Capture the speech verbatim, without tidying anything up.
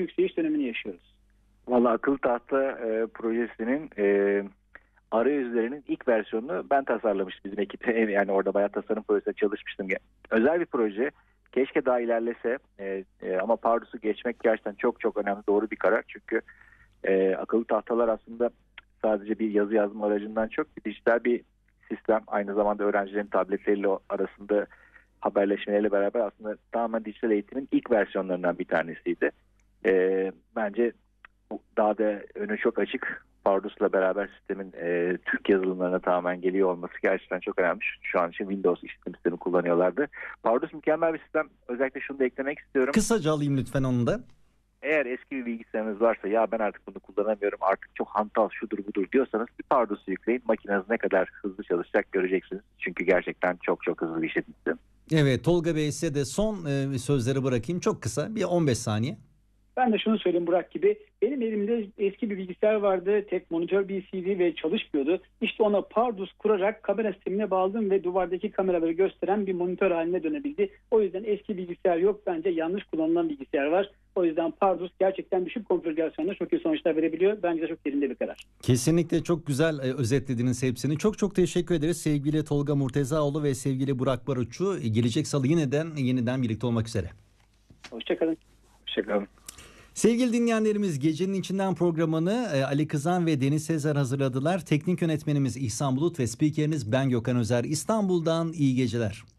yükseliş dönemini yaşıyoruz. Valla akıllı tahta e, projesinin e, arayüzlerinin ilk versiyonunu ben tasarlamıştım bizim ekipte. Yani orada bayağı tasarım projesinde çalışmıştım. Özel bir proje. Keşke daha ilerlese e, e, ama Pardus'u geçmek gerçekten çok çok önemli, doğru bir karar. Çünkü e, akıllı tahtalar aslında sadece bir yazı yazma aracından çok bir dijital bir sistem. Aynı zamanda öğrencilerin tabletleriyle arasında haberleşmeleriyle beraber aslında tamamen dijital eğitimin ilk versiyonlarından bir tanesiydi. E, bence daha da önü çok açık. Pardus'la beraber sistemin e, Türk yazılımlarına tamamen geliyor olması gerçekten çok önemli. Şu an için Windows işletim sistemi kullanıyorlardı. Pardus mükemmel bir sistem. Özellikle şunu da eklemek istiyorum. Kısaca alayım lütfen onu da. Eğer eski bir bilgisayarınız varsa, ya ben artık bunu kullanamıyorum, artık çok hantal şudur budur diyorsanız bir Pardus'u yükleyin. Makineniz ne kadar hızlı çalışacak göreceksiniz. Çünkü gerçekten çok çok hızlı bir işletim sistemi. Evet, Tolga Bey, size de son e, sözleri bırakayım. Çok kısa, bir on beş saniye. Ben de şunu söyleyeyim Burak gibi. Benim elimde eski bir bilgisayar vardı. Tek monitör bir C D ve çalışmıyordu. İşte ona Pardus kurarak kamera sistemine bağladım ve duvardaki kameraları gösteren bir monitör haline dönebildi. O yüzden eski bilgisayar yok. Bence yanlış kullanılan bilgisayar var. O yüzden Pardus gerçekten düşük konfigürasyonda çok iyi sonuçlar verebiliyor. Bence de çok yerinde bir karar. Kesinlikle çok güzel e, özetlediniz hepsini. Çok çok teşekkür ederiz sevgili Tolga Murtezaoğlu ve sevgili Burak Barutçu. Gelecek salı yeniden yeniden birlikte olmak üzere. Hoşçakalın. Hoşçakalın. Sevgili dinleyenlerimiz, Gecenin İçinden programını e, Ali Kızan ve Deniz Sezer hazırladılar. Teknik yönetmenimiz İhsan Bulut ve spikeriniz ben Gökhan Özer. İstanbul'dan iyi geceler.